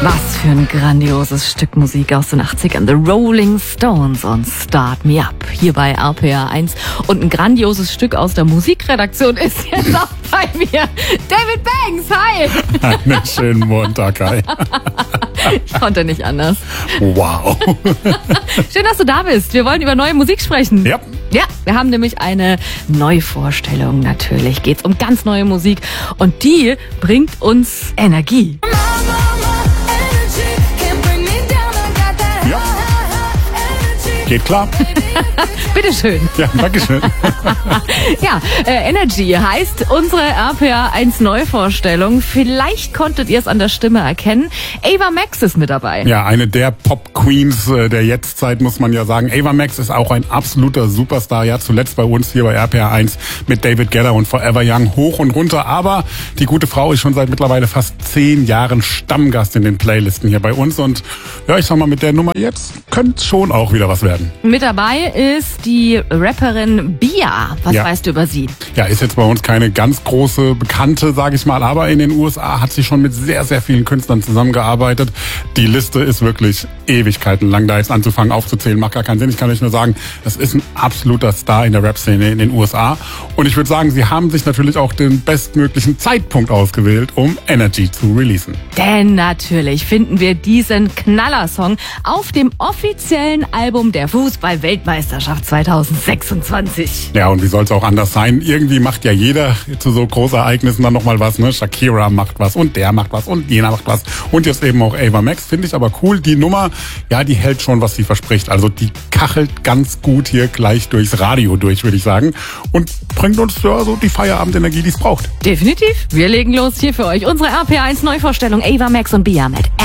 Was für ein grandioses Stück Musik aus den 80ern. The Rolling Stones und Start Me Up. Hier bei RPR 1. Und ein grandioses Stück aus der Musikredaktion ist jetzt auch bei mir. David Banks, hi! Einen schönen Montag, hi. Ich konnte nicht anders. Wow. Schön, dass du da bist. Wir wollen über neue Musik sprechen. Ja. Ja, wir haben nämlich eine Neuvorstellung. Natürlich geht's um ganz neue Musik. Und die bringt uns Energie. Geht klar. Bitteschön. Ja, dankeschön. Ja, Energy heißt unsere RPR 1 Neuvorstellung. Vielleicht konntet ihr es an der Stimme erkennen. Ava Max ist mit dabei. Ja, eine der Pop-Queens der Jetztzeit, muss man ja sagen. Ava Max ist auch ein absoluter Superstar. Ja, zuletzt bei uns hier bei RPR 1 mit David Guetta und Forever Young hoch und runter. Aber die gute Frau ist schon seit mittlerweile fast 10 Jahren Stammgast in den Playlisten hier bei uns. Und ja, ich sag mal, mit der Nummer jetzt könnte schon auch wieder was werden. Mit dabei ist die Rapperin Bia. Was weißt du über sie? Ja, ist jetzt bei uns keine ganz große Bekannte, sage ich mal, aber in den USA hat sie schon mit sehr, sehr vielen Künstlern zusammengearbeitet. Die Liste ist wirklich Ewigkeiten lang, da jetzt anzufangen aufzuzählen, macht gar keinen Sinn. Ich kann euch nur sagen, das ist ein absoluter Star in der Rap-Szene in den USA. Und ich würde sagen, sie haben sich natürlich auch den bestmöglichen Zeitpunkt ausgewählt, um Energy zu releasen. Denn natürlich finden wir diesen Knallersong auf dem offiziellen Album der Fußball-Weltmeisterschaft 2026. Ja, und wie soll es auch anders sein? Irgendwie macht ja jeder zu so Großereignissen dann nochmal was, ne? Shakira macht was und der macht was und jener macht was. Und jetzt eben auch Ava Max, finde ich aber cool. Die Nummer, ja, die hält schon, was sie verspricht. Also die kachelt ganz gut hier gleich durchs Radio durch, würde ich sagen. Und bringt uns ja so die Feierabendenergie, die es braucht. Definitiv. Wir legen los hier für euch. Unsere RPR 1 Neuvorstellung Ava Max und Bia mit